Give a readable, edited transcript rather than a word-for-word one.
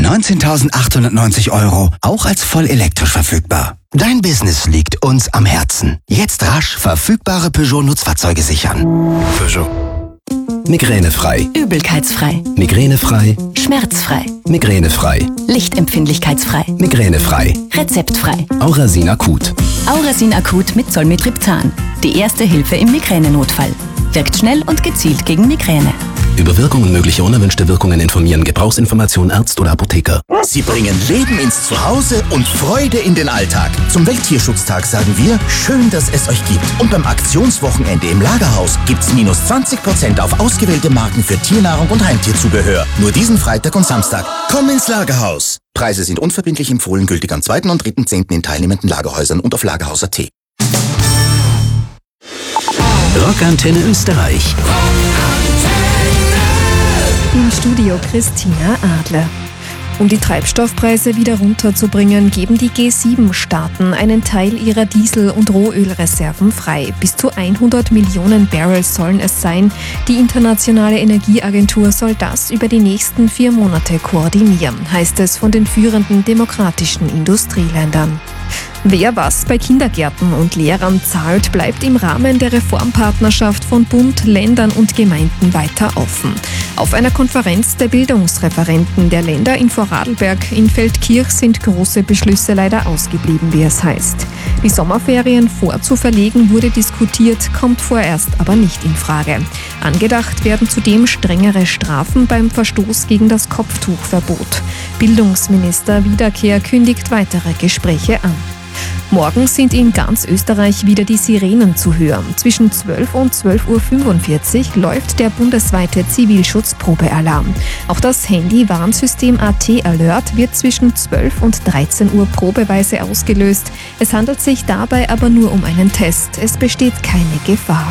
19.890 €, auch als voll elektrisch verfügbar. Dein Business liegt uns am Herzen. Jetzt rasch verfügbare Peugeot-Nutzfahrzeuge sichern. Peugeot. Migränefrei. Übelkeitsfrei. Migränefrei. Schmerzfrei. Migränefrei. Lichtempfindlichkeitsfrei. Migränefrei. Rezeptfrei. Aurasin Akut. Aurasin Akut mit Zolmitriptan. Die erste Hilfe im Migränenotfall. Wirkt schnell und gezielt gegen Migräne. Über Wirkung und mögliche unerwünschte Wirkungen informieren. Gebrauchsinformation Arzt oder Apotheker. Sie bringen Leben ins Zuhause und Freude in den Alltag. Zum Welttierschutztag sagen wir, schön, dass es euch gibt. Und beim Aktionswochenende im Lagerhaus gibt's minus 20% auf ausgewählte Marken für Tiernahrung und Heimtierzubehör. Nur diesen Freitag und Samstag. Komm ins Lagerhaus. Preise sind unverbindlich empfohlen, gültig am 2. und 3.10. in teilnehmenden Lagerhäusern und auf Lagerhaus.at. Rockantenne Österreich. Im Studio Christina Adler. Um die Treibstoffpreise wieder runterzubringen, geben die G7-Staaten einen Teil ihrer Diesel- und Rohölreserven frei. Bis zu 100 Millionen Barrels sollen es sein. Die Internationale Energieagentur soll das über die nächsten 4 Monate koordinieren, heißt es von den führenden demokratischen Industrieländern. Wer was bei Kindergärten und Lehrern zahlt, bleibt im Rahmen der Reformpartnerschaft von Bund, Ländern und Gemeinden weiter offen. Auf einer Konferenz der Bildungsreferenten der Länder in Vorarlberg in Feldkirch sind große Beschlüsse leider ausgeblieben, wie es heißt. Die Sommerferien vorzuverlegen wurde diskutiert, kommt vorerst aber nicht in Frage. Angedacht werden zudem strengere Strafen beim Verstoß gegen das Kopftuchverbot. Bildungsminister Wiederkehr kündigt weitere Gespräche an. Morgen sind in ganz Österreich wieder die Sirenen zu hören. Zwischen 12 und 12.45 Uhr läuft der bundesweite Zivilschutzprobealarm. Auch das Handy-Warnsystem AT Alert wird zwischen 12 und 13 Uhr probeweise ausgelöst. Es handelt sich dabei aber nur um einen Test. Es besteht keine Gefahr.